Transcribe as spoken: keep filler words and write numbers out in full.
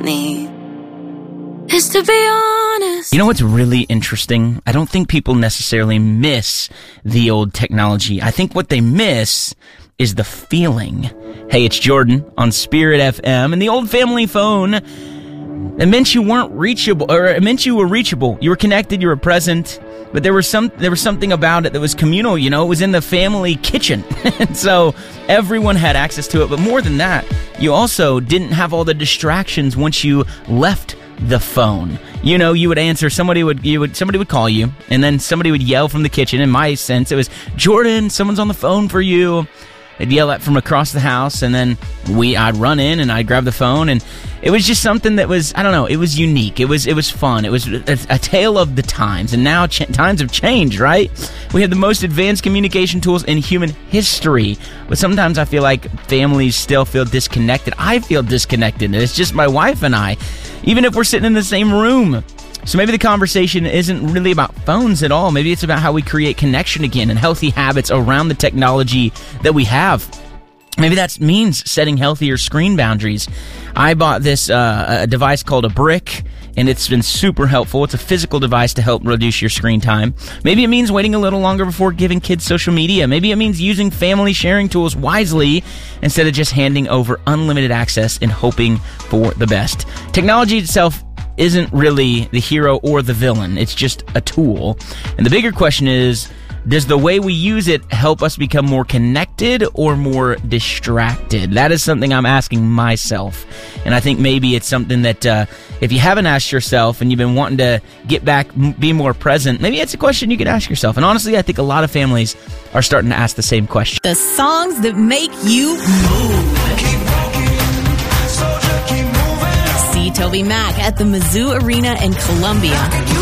need is to be honest. You know what's really interesting? I don't think people necessarily miss the old technology. I think what they miss is the feeling. Hey, it's Jordan on Spirit F M, and the old family phone, it meant you weren't reachable, or it meant you were reachable. You were connected, you were present, but there was some there was something about it that was communal, you know, it was in the family kitchen. And so everyone had access to it, but more than that, you also didn't have all the distractions once you left the phone. You know, you would answer, somebody would you would somebody would call you, and then somebody would yell from the kitchen. In my sense, it was, "Jordan, someone's on the phone for you." They'd yell at from across the house, and then we I'd run in and I'd grab the phone, and it was just something that was, I don't know, it was unique. It was it was fun. It was a, a tale of the times, and now ch- times have changed, right? We have the most advanced communication tools in human history, but sometimes I feel like families still feel disconnected. I feel disconnected, and it's just my wife and I, even if we're sitting in the same room. So maybe the conversation isn't really about phones at all. Maybe it's about how we create connection again and healthy habits around the technology that we have. Maybe that means setting healthier screen boundaries. I bought this uh, a device called a Brick, and it's been super helpful. It's a physical device to help reduce your screen time. Maybe it means waiting a little longer before giving kids social media. Maybe it means using family sharing tools wisely instead of just handing over unlimited access and hoping for the best. Technology itself isn't really the hero or the villain. It's just a tool. And the bigger question is, does the way we use it help us become more connected or more distracted? That is something I'm asking myself. And I think maybe it's something that uh, if you haven't asked yourself and you've been wanting to get back, m- be more present, maybe it's a question you could ask yourself. And honestly, I think a lot of families are starting to ask the same question. The songs that make you move. See Toby Mac at the Mizzou Arena in Columbia.